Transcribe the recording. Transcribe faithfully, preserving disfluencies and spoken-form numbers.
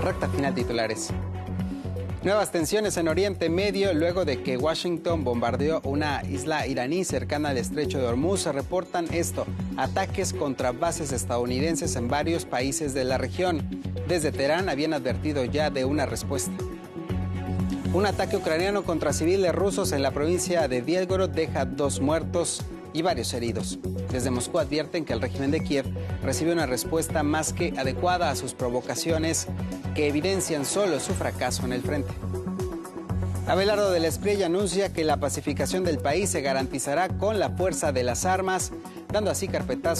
Recta final, titulares. Nuevas tensiones en Oriente Medio luego de que Washington bombardeó una isla iraní cercana al estrecho de Hormuz. Se reportan esto, ataques contra bases estadounidenses en varios países de la región. Desde Teherán habían advertido ya de una respuesta. Un ataque ucraniano contra civiles rusos en la provincia de Bielgorod deja dos muertos y varios heridos. Desde Moscú advierten que el régimen de Kiev recibe una respuesta más que adecuada a sus provocaciones que evidencian solo su fracaso en el frente. Abelardo del Espriella anuncia que la pacificación del país se garantizará con la fuerza de las armas, dando así carpetazo